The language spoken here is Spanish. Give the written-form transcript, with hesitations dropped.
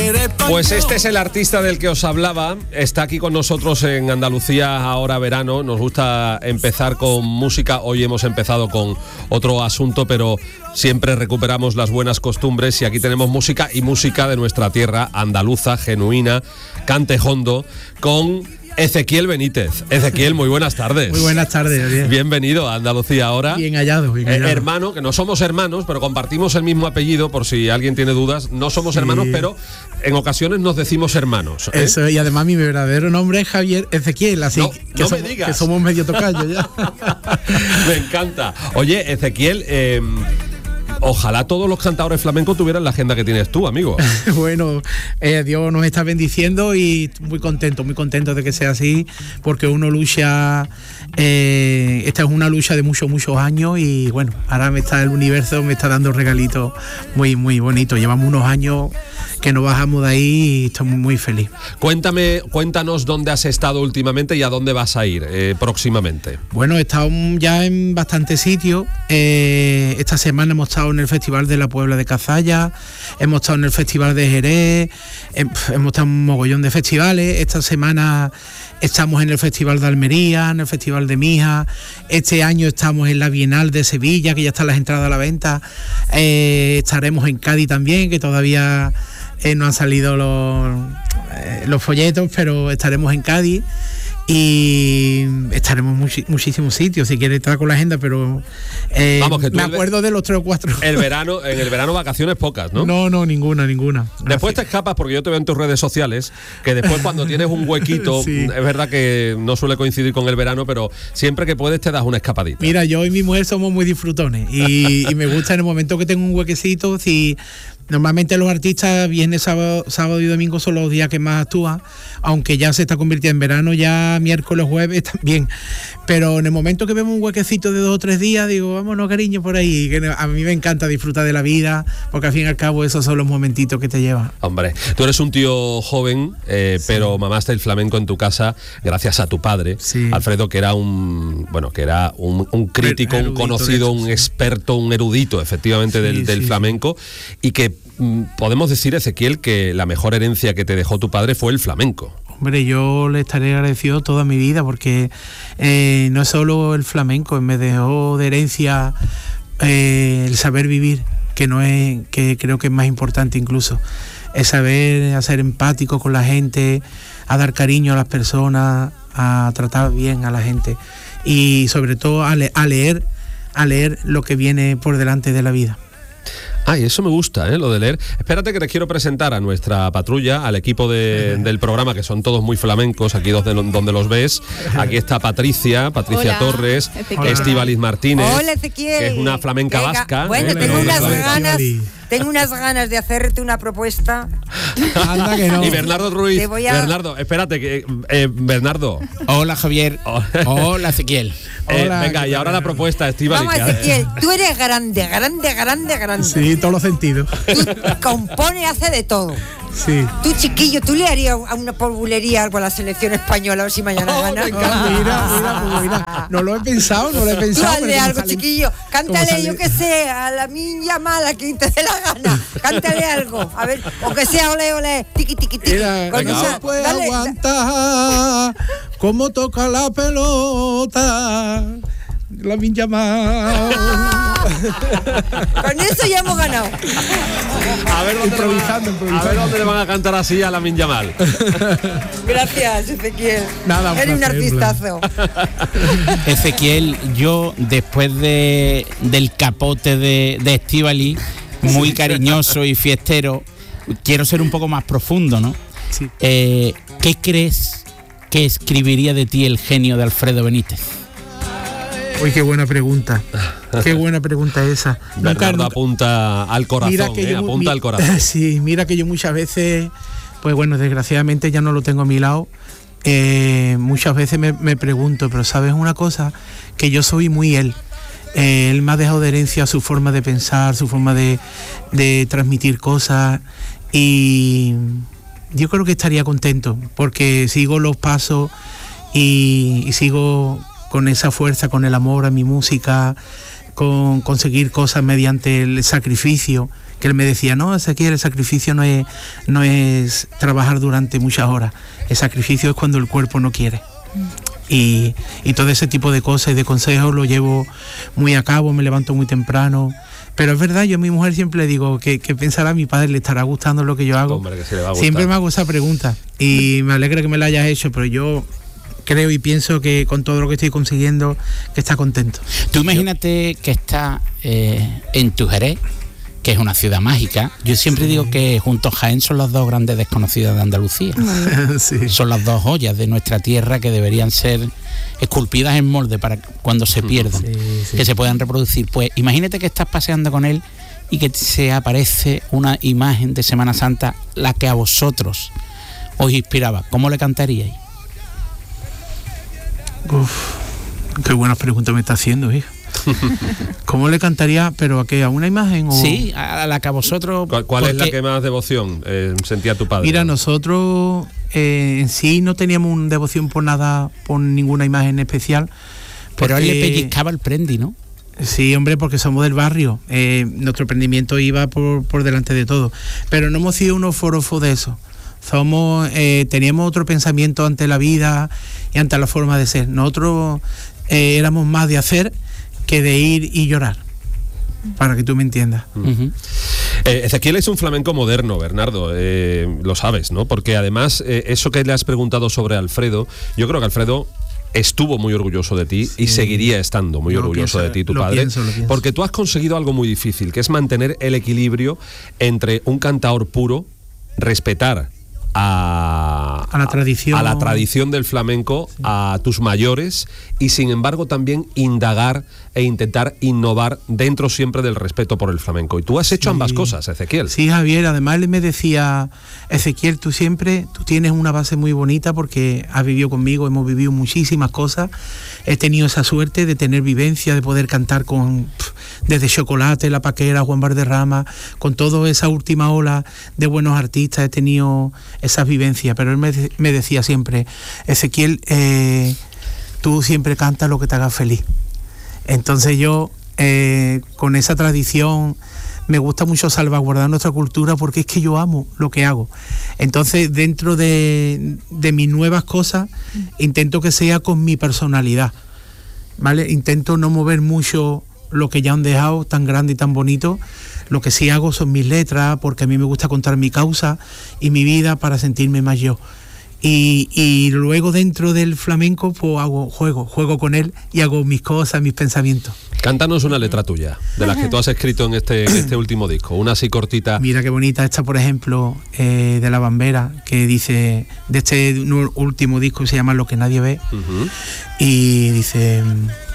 Pues este es el artista del que os hablaba. Está aquí con nosotros en Andalucía Ahora Verano. Nos gusta empezar con música. Hoy hemos empezado con otro asunto, pero siempre recuperamos las buenas costumbres y aquí tenemos música y música de nuestra tierra andaluza, genuina, cantejondo, con Ezequiel Benítez. Ezequiel, muy buenas tardes. Muy buenas tardes. Bien. Bienvenido a Andalucía Ahora. Bien hallado. Hermano, que no somos hermanos, pero compartimos el mismo apellido, por si alguien tiene dudas. No somos hermanos, pero en ocasiones nos decimos hermanos. Eso, y además mi verdadero nombre es Javier Ezequiel, así no que, me digas. Que somos medio tocayos ya. Me encanta. Oye, Ezequiel, ojalá todos los cantadores flamencos tuvieran la agenda que tienes tú, amigo. Bueno, Dios nos está bendiciendo y muy contento de que sea así, porque uno lucha, esta es una lucha de muchos años y bueno, ahora el universo me está dando regalitos muy bonitos. Llevamos unos años que no bajamos de ahí y estoy muy feliz. Cuéntanos dónde has estado últimamente y a dónde vas a ir próximamente. Bueno, he estado ya en bastantes sitios. Esta semana hemos estado en el Festival de la Puebla de Cazalla, hemos estado en el Festival de Jerez, hemos estado en un mogollón de festivales. Esta semana estamos en el Festival de Almería, en el Festival de Mija. Este año estamos en la Bienal de Sevilla, que ya están las entradas a la venta. Estaremos en Cádiz también, que todavía no han salido los folletos, pero estaremos en Cádiz. Y estaremos en muchísimos sitios. Si quieres estar con la agenda, pero vamos, que tú me acuerdo de los 3 o 4. En el verano vacaciones pocas, ¿no? No, ninguna. Después te escapas, porque yo te veo en tus redes sociales, que después cuando tienes un huequito, sí. Es verdad que no suele coincidir con el verano, pero siempre que puedes te das una escapadita. Mira, yo y mi mujer somos muy disfrutones y me gusta en el momento que tengo un huequecito. Si normalmente los artistas viernes, sábado y domingo son los días que más actúan, aunque ya se está convirtiendo en verano, ya miércoles, jueves también. Pero en el momento que vemos un huequecito de 2 o 3 días, digo, vámonos cariño por ahí, que a mí me encanta disfrutar de la vida, porque al fin y al cabo esos son los momentitos que te llevan. Hombre, tú eres un tío joven, sí. Pero mamaste el flamenco en tu casa gracias a tu padre, sí. Alfredo, que era un crítico, un conocido, un experto, un erudito efectivamente del flamenco, y que podemos decir, Ezequiel, que la mejor herencia que te dejó tu padre fue el flamenco. Hombre, yo le estaré agradecido toda mi vida, porque no es solo el flamenco, me dejó de herencia el saber vivir, que creo que es más importante incluso, el saber a ser empático con la gente, a dar cariño a las personas, a tratar bien a la gente y sobre todo a leer lo que viene por delante de la vida. Ay, eso me gusta, lo de leer. Espérate que te quiero presentar a nuestra patrulla, al equipo del programa, que son todos muy flamencos, aquí donde los ves. Aquí está Patricia Hola, Torres, Estíbaliz Martínez. Hola, Ezequiel. Que es una flamenca vasca. Bueno, tengo unas ganas de hacerte una propuesta. Anda que no. Y Bernardo Ruiz. Bernardo, espérate, Bernardo. Hola, Javier. Hola, Ezequiel. Hola, venga, y ahora la propuesta, Estíbaliz. Vamos, Ezequiel, tú eres grande. Sí, todos los sentidos. Tú compone, hace de todo. Sí. Tú, chiquillo, tú le harías a una polvulería algo a la selección española, a ver si mañana gana. Mira. No lo he pensado. Tú hazle algo, chiquillo. Cántale, yo que sé, a la miña mala, quien te dé la gana. Cántale algo. A ver, o que sea ole, tiqui. Mira, no se puede aguantar cómo toca la pelota. La miña mala. Con eso ya hemos ganado. A ver dónde le van a cantar así a Lamin Yamal. Gracias, Ezequiel. Nada, eres un artistazo. Ezequiel, yo después del capote de Estíbaliz, muy cariñoso y fiestero, quiero ser un poco más profundo, ¿no? Sí. ¿Qué crees que escribiría de ti el genio de Alfredo Benítez? Uy, qué buena pregunta. Qué buena pregunta esa. Bernardo apunta al corazón, apunta al corazón. Sí, mira que yo muchas veces, pues bueno, desgraciadamente ya no lo tengo a mi lado. Muchas veces me pregunto, pero ¿sabes una cosa? Que yo soy muy él. Él me ha dejado de herencia su forma de pensar, su forma de transmitir cosas, y yo creo que estaría contento porque sigo los pasos y sigo con esa fuerza, con el amor a mi música, con conseguir cosas mediante el sacrificio, que él me decía, no, Ezequiel, el sacrificio no es trabajar durante muchas horas, el sacrificio es cuando el cuerpo no quiere. Y todo ese tipo de cosas y de consejos lo llevo muy a cabo, me levanto muy temprano. Pero es verdad, yo a mi mujer siempre le digo que pensará a mi padre, le estará gustando lo que yo hago. Hombre, que se le va a gustar. Siempre me hago esa pregunta y me alegra que me la hayas hecho, pero yo creo y pienso que con todo lo que estoy consiguiendo, que está contento. Tú imagínate que estás en tu Jerez, que es una ciudad mágica. Yo siempre digo que junto a Jaén son los dos grandes desconocidos de Andalucía. Sí. Son las dos joyas de nuestra tierra que deberían ser esculpidas en molde para cuando se pierdan, que se puedan reproducir. Pues imagínate que estás paseando con él y que se aparece una imagen de Semana Santa, la que a vosotros os inspiraba. ¿Cómo le cantaríais? Uf, qué buenas preguntas me está haciendo, hija. ¿Cómo le cantaría? ¿Pero a qué? ¿A una imagen? O... Sí, a la que a vosotros... ¿Cuál es la que más devoción sentía tu padre? Mira, nosotros en sí no teníamos una devoción por nada, por ninguna imagen especial. Pero él le pellizcaba el prendi, ¿no? Sí, hombre, porque somos del barrio. Nuestro emprendimiento iba por delante de todo. Pero no hemos sido unos forofos de eso. Teníamos otro pensamiento ante la vida y ante la forma de ser. Nosotros éramos más de hacer que de ir y llorar, para que tú me entiendas. Ezequiel es un flamenco moderno, Bernardo, lo sabes, ¿no? Porque además, eso que le has preguntado sobre Alfredo, yo creo que Alfredo estuvo muy orgulloso de ti y seguiría estando muy orgulloso de ti, tu padre, lo pienso. porque tú has conseguido algo muy difícil, que es mantener el equilibrio entre un cantaor puro, respetar a la tradición del flamenco, a tus mayores, y sin embargo también indagar e intentar innovar dentro siempre del respeto por el flamenco. Y tú has hecho ambas cosas, Ezequiel. Sí, Javier, además él me decía, Ezequiel, tú tienes una base muy bonita porque has vivido conmigo, hemos vivido muchísimas cosas, he tenido esa suerte de tener vivencia, de poder cantar desde Chocolate, La Paquera, Juan Valderrama, con toda esa última ola de buenos artistas, he tenido esas vivencias, pero él me decía siempre, Ezequiel, tú siempre cantas lo que te haga feliz. Entonces yo, con esa tradición, me gusta mucho salvaguardar nuestra cultura porque es que yo amo lo que hago. Entonces, dentro de mis nuevas cosas, intento que sea con mi personalidad, ¿vale? Intento no mover mucho lo que ya han dejado tan grande y tan bonito. Lo que sí hago son mis letras, porque a mí me gusta contar mi causa y mi vida para sentirme más yo. Y luego dentro del flamenco pues juego con él y hago mis cosas, mis pensamientos. Cántanos una letra tuya, de las que tú has escrito en este último disco, una así cortita. Mira qué bonita esta, por ejemplo, de La Bambera, que dice, de este último disco, se llama Lo que nadie ve, y dice...